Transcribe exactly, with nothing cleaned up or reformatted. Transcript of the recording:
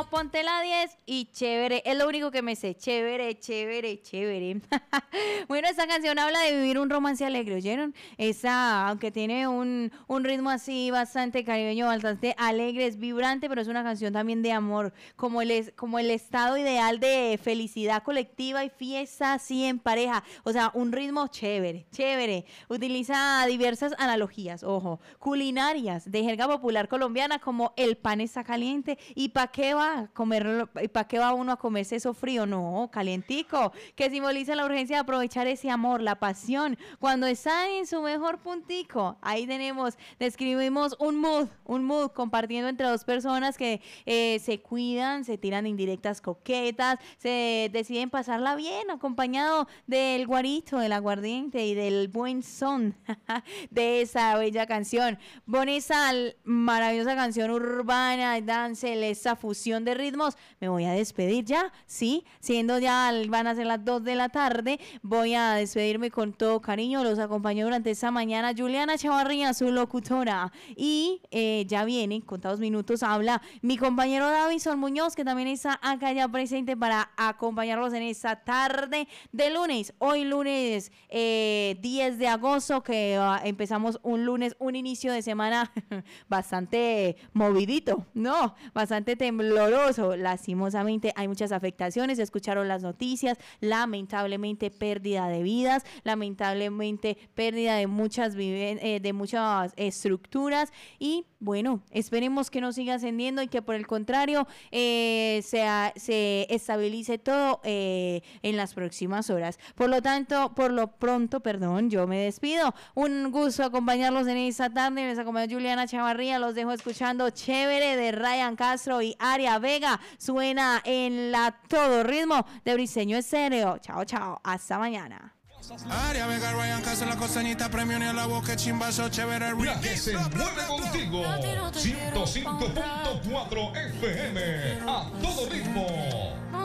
Leo, ponte la diez y chévere. Es lo único que me sé. Chévere, chévere, chévere. Bueno, esta canción habla de vivir un romance alegre, ¿oyeron? Esa, aunque tiene un, un ritmo así bastante caribeño, bastante alegre, es vibrante, pero es una canción también de amor, como el, es, como el estado ideal de felicidad colectiva y fiesta así en pareja. O sea, un ritmo chévere, chévere. Utiliza diversas analogías, ojo, culinarias de jerga popular colombiana, como el pan está caliente y ¿para qué va a comer, y para qué va uno a comerse eso frío? No, calientico, que simboliza la urgencia de aprovechar ese amor, la pasión, cuando está en su mejor puntico. Ahí tenemos, describimos un mood, un mood compartiendo entre dos personas que eh, se cuidan, se tiran indirectas coquetas, se deciden pasarla bien, acompañado del guarito, del aguardiente y del buen son de esa bella canción. Bonita, maravillosa canción urbana, dancel, esa fusión de ritmos. Me voy a despedir ya, sí, siendo ya van a ser las dos de la tarde, voy a despedirme con todo cariño. Los acompañó durante esta mañana Juliana Chavarría, su locutora, y eh, ya viene, en contados minutos habla mi compañero Davison Muñoz, que también está acá ya presente para acompañarlos en esta tarde de lunes. Hoy lunes eh, diez de agosto, que uh, empezamos un lunes, un inicio de semana bastante movidito, no, bastante tembloroso. Lastimosamente hay muchas afectaciones, escucharon las noticias, lamentablemente pérdida de vidas, lamentablemente pérdida de muchas viven eh, de muchas estructuras, y bueno, esperemos que no siga ascendiendo y que por el contrario eh, sea, se estabilice todo eh, en las próximas horas. Por lo tanto, por lo pronto, perdón, yo me despido. Un gusto acompañarlos en esta tarde. Les acompañó Juliana Chavarría. Los dejo escuchando Chévere de Ryan Castro y Aria Vega. Suena en la todo ritmo de Briseño Estéreo. Chao, chao. Hasta mañana. Aria Vega, Ryan Castro, la costeñita, premio ni a la boca, chimbazo, chévere. La que se mueve contigo. ciento cinco punto cuatro F M.